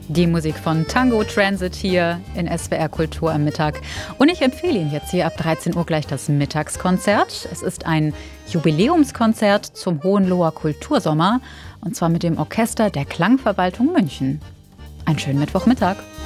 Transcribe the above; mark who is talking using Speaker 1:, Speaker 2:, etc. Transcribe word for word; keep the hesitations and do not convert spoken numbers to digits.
Speaker 1: Die Musik von Tango Transit hier in S W R Kultur am Mittag. Und ich empfehle Ihnen jetzt hier ab dreizehn Uhr gleich das Mittagskonzert. Es ist ein Jubiläumskonzert zum Hohenloher Kultursommer und zwar mit dem Orchester der Klangverwaltung München. Einen schönen Mittwochmittag.